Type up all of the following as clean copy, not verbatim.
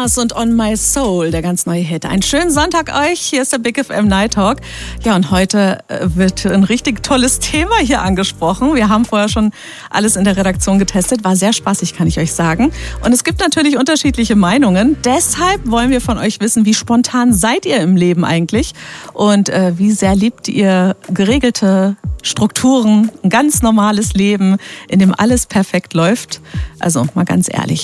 Stars und On My Soul, der ganz neue Hit. Einen schönen Sonntag euch, hier ist der Big FM Night Talk. Ja, und heute wird ein richtig tolles Thema hier angesprochen. Wir haben vorher schon alles in der Redaktion getestet, war sehr spaßig, kann ich euch sagen. Und es gibt natürlich unterschiedliche Meinungen. Deshalb wollen wir von euch wissen, wie spontan seid ihr im Leben eigentlich? Und wie sehr liebt ihr geregelte Strukturen, ein ganz normales Leben, in dem alles perfekt läuft? Also mal ganz ehrlich.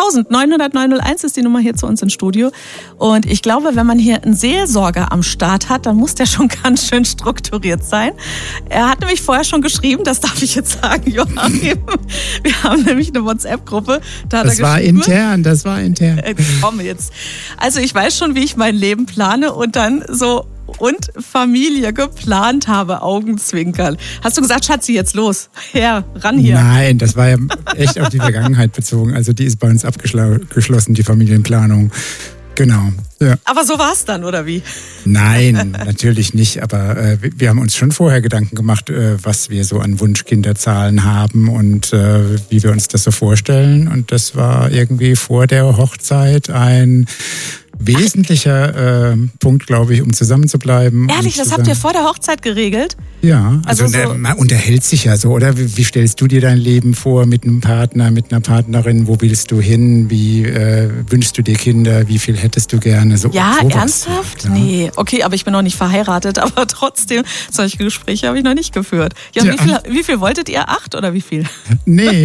08900 ist die Nummer hier zu uns ins Studio. Und ich glaube, wenn man hier einen Seelsorger am Start hat, dann muss der schon ganz schön strukturiert sein. Er hat nämlich vorher schon geschrieben, das darf ich jetzt sagen, Joachim. Wir haben nämlich eine WhatsApp-Gruppe. Das war intern. Komm jetzt. Also ich weiß schon, wie ich mein Leben plane und dann so und Familie geplant habe, Augenzwinkern. Hast du gesagt, Schatzi, jetzt los, her, ran hier? Nein, das war ja echt auf die Vergangenheit bezogen. Also die ist bei uns abgeschlossen, die Familienplanung. Genau. Ja. Aber so war es dann, oder wie? Nein, natürlich nicht. Aber wir haben uns schon vorher Gedanken gemacht, was wir so an Wunschkinderzahlen haben und wie wir uns das so vorstellen. Und das war irgendwie vor der Hochzeit ein wesentlicher Punkt, glaube ich, um zusammen zu bleiben. Ehrlich, das habt ihr vor der Hochzeit geregelt? Ja, also man unterhält sich ja so, oder? Wie stellst du dir dein Leben vor mit einem Partner, mit einer Partnerin? Wo willst du hin? Wie wünschst du dir Kinder? Wie viel hättest du gerne? So, ja, sowas. Ernsthaft? Ja. Nee, okay, aber ich bin noch nicht verheiratet, aber trotzdem, solche Gespräche habe ich noch nicht geführt. Ja, ja. Wie viel wolltet ihr? 8 oder wie viel? Nee,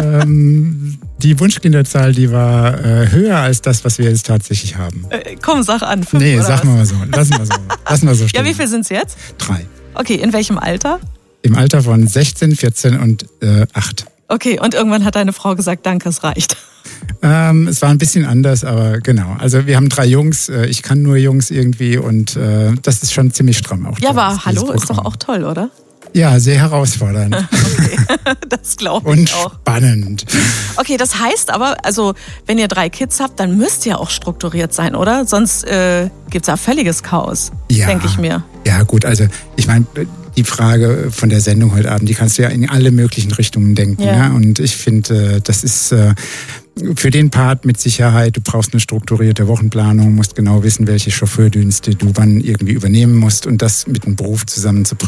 die Wunschkinderzahl, die war höher als das, was wir jetzt tatsächlich haben. Komm, sag an. 5 nee, oder sag was? mal so. Lassen wir so stehen. Ja, wie viel sind es jetzt? 3. Okay, in welchem Alter? Im Alter von 16, 14 und 8. Okay, und irgendwann hat deine Frau gesagt, danke, es reicht. Es war ein bisschen anders, aber genau. Also wir haben 3 Jungs, ich kann nur Jungs irgendwie und das ist schon ziemlich stramm auch. Ja, aber hallo, ist doch auch toll, oder? Ja, sehr herausfordernd. Okay, das glaube ich und auch. Spannend. Okay, das heißt aber, also wenn ihr 3 Kids habt, dann müsst ihr auch strukturiert sein, oder? Sonst gibt's ja völliges Chaos, denke ich mir. Ja gut, also ich meine, die Frage von der Sendung heute Abend, die kannst du ja in alle möglichen Richtungen denken. Ja. Ne? Und ich finde, das ist für den Part mit Sicherheit, du brauchst eine strukturierte Wochenplanung, musst genau wissen, welche Chauffeurdienste du wann irgendwie übernehmen musst und das mit dem Beruf zusammenzubringen.